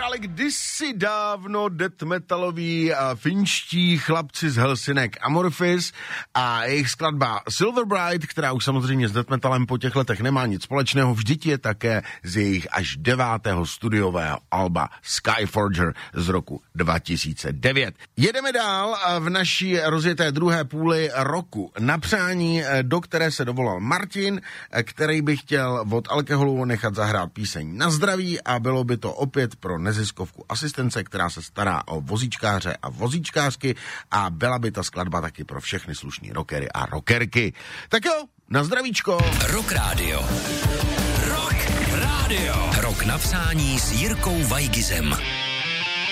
hráli kdysi dávno death metaloví finští chlapci z Helsinek Amorphis a jejich skladba Silver Bright, která už samozřejmě s death metalem po těch letech nemá nic společného, vždyť je také z jejich až 9. studiového alba Skyforger z roku 2009. Jedeme dál v naší rozjeté druhé půli roku na přání, do které se dovolal Martin, který by chtěl od Alkoholu nechat zahrát píseň Na zdraví a bylo by to opět pro neziskovku Asistence, která se stará o vozíčkáře a vozíčkářky a byla by ta skladba taky pro všechny slušný rockery a rockerky. Tak jo, na zdravíčko. Rock Radio. Rock Radio. Rok na přání s Jirkou Vajgizem.